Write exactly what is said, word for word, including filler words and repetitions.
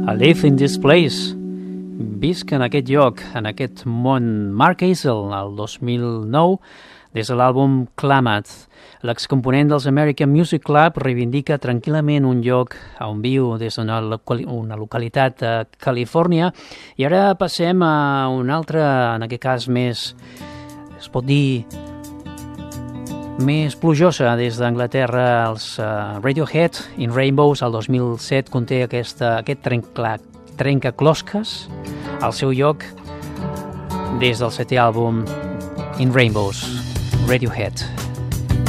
I live in this place. Visc en aquest lloc, en aquest món. Mark Hazel, el dos mil nou, des de l'àlbum Clamat. L'excomponent dels American Music Club reivindica tranquil·lament un lloc on viu des d'una locali- una localitat a Califòrnia. I ara passem a un altre, en aquest cas més, es pot dir, més plujosa des d'Anglaterra. Els uh, Radiohead in Rainbows, el dos mil set, conté aquesta, aquest trenca, trencaclosques al seu lloc des del setè àlbum In Rainbows, Radiohead.